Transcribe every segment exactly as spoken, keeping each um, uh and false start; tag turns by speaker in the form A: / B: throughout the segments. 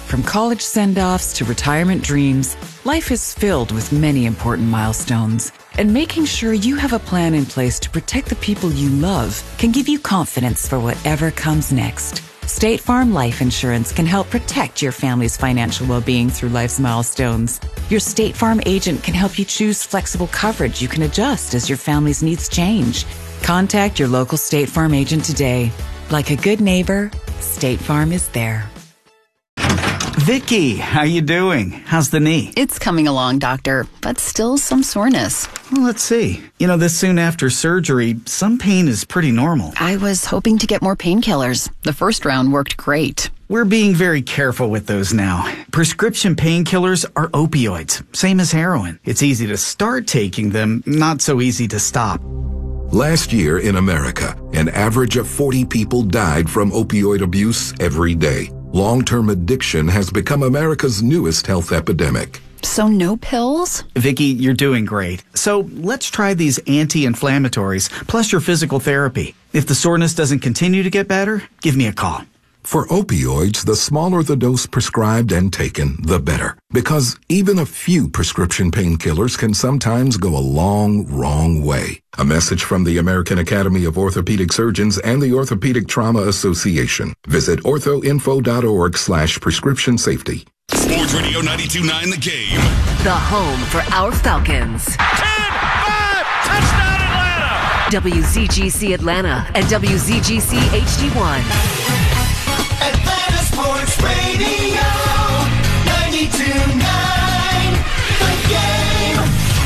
A: From college send-offs to retirement dreams, life is filled with many important milestones. And making sure you have a plan in place to protect the people you love can give you confidence for whatever comes next. State Farm Life Insurance can help protect your family's financial well-being through life's milestones. Your State Farm agent can help you choose flexible coverage you can adjust as your family's needs change. Contact your local State Farm agent today. Like a good neighbor, State Farm is there.
B: Vicky, how you doing? How's the knee?
C: It's coming along, doctor, but still some soreness.
B: Well, let's see. You know, this soon after surgery, some pain is pretty normal.
C: I was hoping to get more painkillers. The first round worked great.
B: We're being very careful with those now. Prescription painkillers are opioids, same as heroin. It's easy to start taking them, not so easy to stop.
D: Last year in America, an average of forty people died from opioid abuse every day. Long-term addiction has become America's newest health epidemic.
C: So no pills?
B: Vicky, you're doing great. So let's try these anti-inflammatories, plus your physical therapy. If the soreness doesn't continue to get better, give me a call.
D: For opioids, the smaller the dose prescribed and taken, the better. Because even a few prescription painkillers can sometimes go a long, wrong way. A message from the American Academy of Orthopedic Surgeons and the Orthopedic Trauma Association. Visit orthoinfo.org slash prescription safety.
E: Sports Radio ninety-two point nine The Game.
F: The home for our Falcons.
G: ten five, touchdown Atlanta!
F: W Z G C Atlanta and W Z G C H D one.
H: Atlanta Sports Radio ninety-two point nine The Game.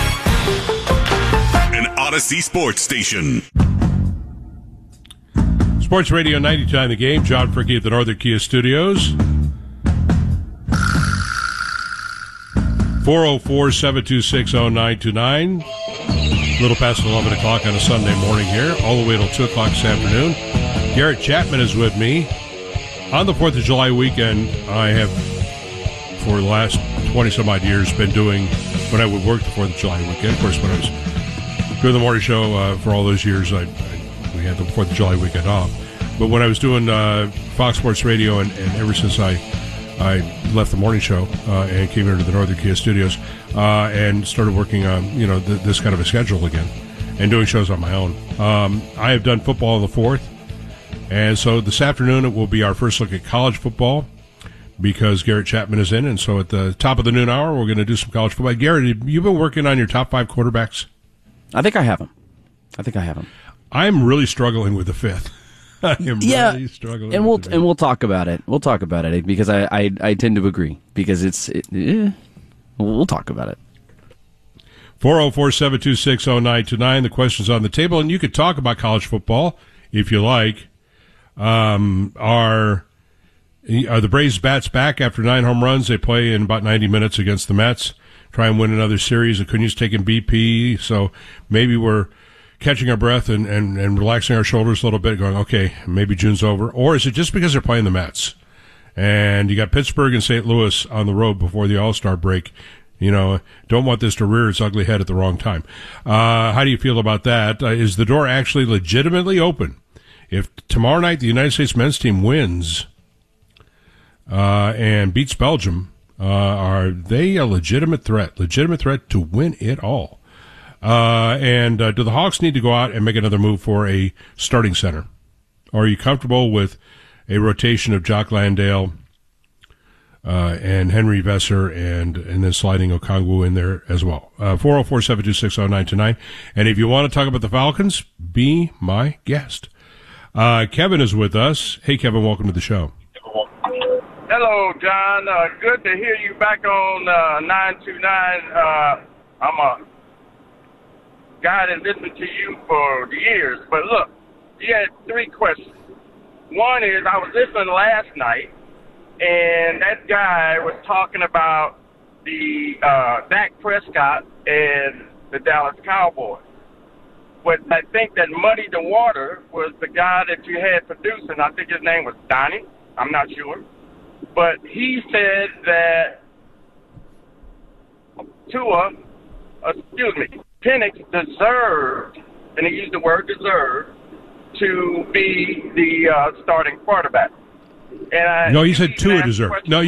E: An Odyssey Sports Station.
I: Sports Radio ninety-two point nine The Game. John Fricke at the Northern Kia Studios. four oh four, seven two six, oh nine two nine. A little past eleven o'clock on a Sunday morning here, all the way till two o'clock this afternoon. Garrett Chapman is with me. On the fourth of July weekend, I have, for the last twenty-some-odd years, been doing, when I would work the fourth of July weekend. Of course, when I was doing the morning show uh, for all those years, I, I we had the fourth of July weekend off. But when I was doing uh, Fox Sports Radio, and, and ever since I I left the morning show uh, and came here to the Northern Kia Studios uh, and started working on, you know, th- this kind of a schedule again and doing shows on my own. Um, I have done football on the fourth. And so this afternoon it will be our first look at college football because Garrett Chapman is in. And so at the top of the noon hour, we're going to do some college football. Garrett, have you been working on your top five quarterbacks?
J: I think I have them. I think I have them.
I: I'm really struggling with the fifth. I am
J: yeah,
I: really struggling.
J: And we'll
I: with the
J: and we'll talk about it. We'll talk about it because I I, I tend to agree because it's it, eh, we'll talk about it.
I: four oh four, seven two six, oh nine two nine. The question's on the table, and you could talk about college football if you like. Um, are are the Braves bats back after nine home runs? They play in about ninety minutes against the Mets. Try and win another series. Acuna's taking B P, so maybe we're catching our breath and, and, and relaxing our shoulders a little bit, going, okay, maybe June's over. Or is it just because they're playing the Mets? And you got Pittsburgh and Saint Louis on the road before the All-Star break. You know, don't want this to rear its ugly head at the wrong time. Uh, how do you feel about that? Uh, is the door actually legitimately open? If tomorrow night the United States men's team wins uh, and beats Belgium, uh, are they a legitimate threat? Legitimate threat to win it all? Uh, and uh, do the Hawks need to go out and make another move for a starting center? Or are you comfortable with a rotation of Jock Landale uh, and Henry Vesser and and then sliding Okongwu in there as well? Uh, four oh four, seven two six, oh nine two nine. And if you want to talk about the Falcons, be my guest. Uh, Kevin is with us. Hey, Kevin, welcome to the show.
K: Hello, John. Uh, good to hear you back on uh, nine two nine. Uh, I'm a guy that listened to you for years. But look, you had three questions. One is, I was listening last night, and that guy was talking about the uh, Dak Prescott and the Dallas Cowboys. But I think that muddied the water was the guy that you had producing. I think his name was Donnie. I'm not sure. But he said that Tua, uh, excuse me, Penix deserved, and he used the word deserved, to be the uh, starting quarterback. And I,
I: no, you said Tua deserved. No,